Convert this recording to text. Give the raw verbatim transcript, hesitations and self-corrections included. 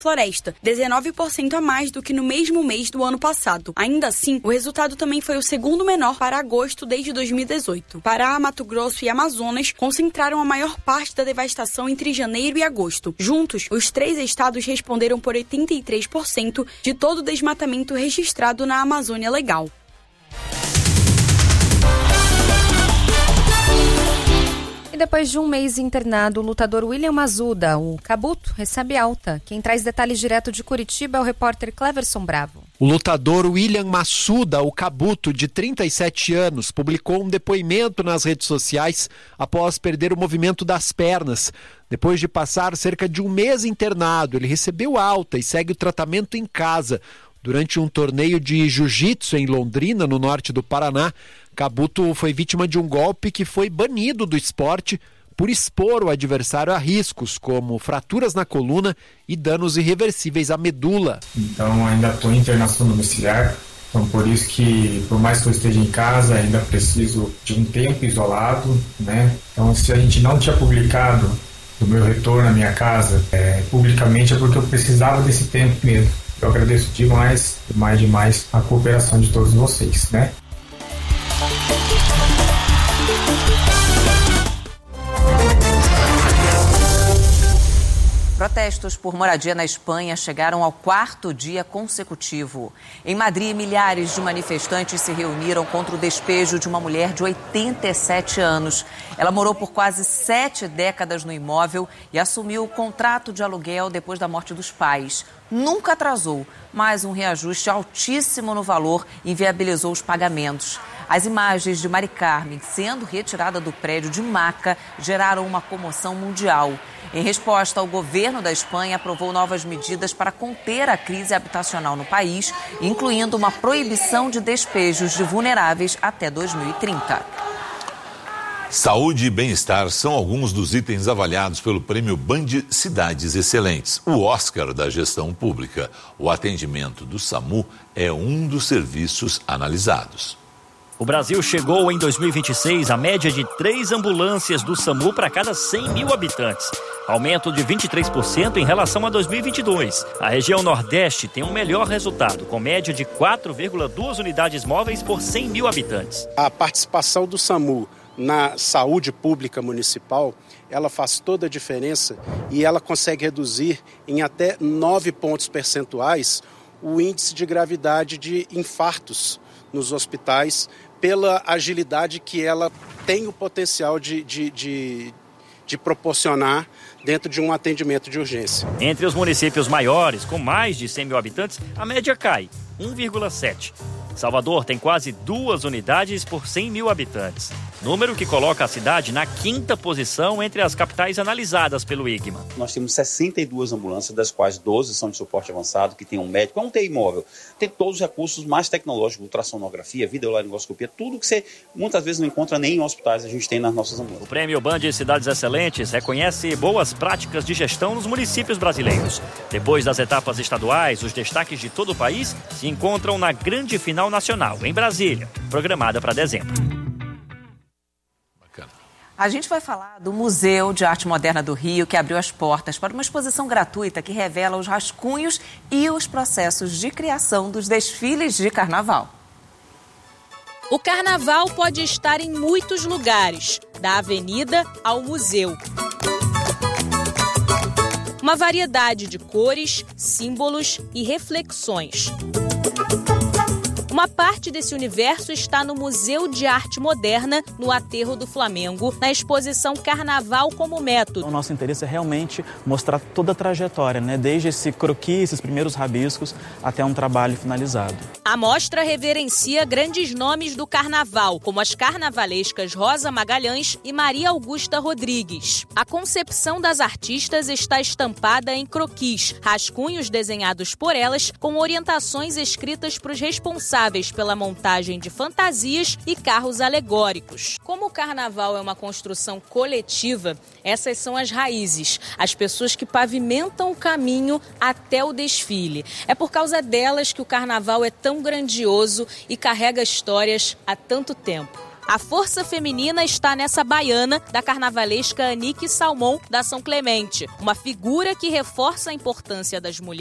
floresta, dezenove por cento a mais do que no mesmo mês do ano passado. Ainda assim, o resultado também foi o segundo menor para agosto desde dois mil e dezoito. Pará, Mato Grosso e Amazonas concentraram a maior parte da devastação entre janeiro e agosto. Juntos, os três estados responderam por oitenta e três por cento de todo o desmatamento registrado na Amazônia Legal. Depois de um mês internado, o lutador William Massuda, o Cabuto, recebe alta. Quem traz detalhes direto de Curitiba é o repórter Cleverson Bravo. O lutador William Massuda, o Cabuto, de trinta e sete anos, publicou um depoimento nas redes sociais após perder o movimento das pernas. Depois de passar cerca de um mês internado, ele recebeu alta e segue o tratamento em casa. Durante um torneio de jiu-jitsu em Londrina, no norte do Paraná, Cabuto foi vítima de um golpe que foi banido do esporte por expor o adversário a riscos, como fraturas na coluna e danos irreversíveis à medula. Então ainda estou em internação domiciliar, então por isso que, por mais que eu esteja em casa, ainda preciso de um tempo isolado, né? Então se a gente não tinha publicado o meu retorno à minha casa é, publicamente é porque eu precisava desse tempo mesmo. Eu agradeço demais, mais demais, a cooperação de todos vocês, né? Protestos por moradia na Espanha chegaram ao quarto dia consecutivo. Em Madrid, milhares de manifestantes se reuniram contra o despejo de uma mulher de oitenta e sete anos. Ela morou por quase sete décadas no imóvel e assumiu o contrato de aluguel depois da morte dos pais. Nunca atrasou, mas um reajuste altíssimo no valor inviabilizou os pagamentos. As imagens de Mari Carmen sendo retirada do prédio de maca geraram uma comoção mundial. Em resposta, o governo da Espanha aprovou novas medidas para conter a crise habitacional no país, incluindo uma proibição de despejos de vulneráveis até dois mil e trinta. Saúde e bem-estar são alguns dos itens avaliados pelo Prêmio Band Cidades Excelentes, o Oscar da gestão pública. O atendimento do SAMU é um dos serviços analisados. O Brasil chegou em dois mil e vinte e seis à média de três ambulâncias do SAMU para cada cem mil habitantes. Aumento de vinte e três por cento em relação a dois mil e vinte e dois. A região Nordeste tem um melhor resultado, com média de quatro vírgula duas unidades móveis por cem mil habitantes. A participação do SAMU na saúde pública municipal, ela faz toda a diferença e ela consegue reduzir em até nove pontos percentuais o índice de gravidade de infartos nos hospitais, pela agilidade que ela tem o potencial de, de, de, de proporcionar dentro de um atendimento de urgência. Entre os municípios maiores, com mais de cem mil habitantes, a média cai, um vírgula sete. Salvador tem quase duas unidades por cem mil habitantes. Número que coloca a cidade na quinta posição entre as capitais analisadas pelo I G M A. Nós temos sessenta e duas ambulâncias, das quais doze são de suporte avançado, que tem um médico, é um U T I móvel. Tem todos os recursos mais tecnológicos, ultrassonografia, videolaringoscopia, tudo que você muitas vezes não encontra nem em hospitais, a gente tem nas nossas ambulâncias. O Prêmio Band Cidades Excelentes reconhece boas práticas de gestão nos municípios brasileiros. Depois das etapas estaduais, os destaques de todo o país se encontram na grande final nacional, em Brasília, programada para dezembro. A gente vai falar do Museu de Arte Moderna do Rio, que abriu as portas para uma exposição gratuita que revela os rascunhos e os processos de criação dos desfiles de carnaval. O carnaval pode estar em muitos lugares, da avenida ao museu. Uma variedade de cores, símbolos e reflexões. Uma parte desse universo está no Museu de Arte Moderna, no Aterro do Flamengo, na exposição Carnaval como Método. O nosso interesse é realmente mostrar toda a trajetória, né? Desde esse croquis, esses primeiros rabiscos, até um trabalho finalizado. A mostra reverencia grandes nomes do carnaval, como as carnavalescas Rosa Magalhães e Maria Augusta Rodrigues. A concepção das artistas está estampada em croquis, rascunhos desenhados por elas, com orientações escritas para os responsáveis pela montagem de fantasias e carros alegóricos. Como o carnaval é uma construção coletiva, essas são as raízes, as pessoas que pavimentam o caminho até o desfile. É por causa delas que o carnaval é tão grandioso e carrega histórias há tanto tempo. A força feminina está nessa baiana da carnavalesca Anique Salmon, da São Clemente, uma figura que reforça a importância das mulheres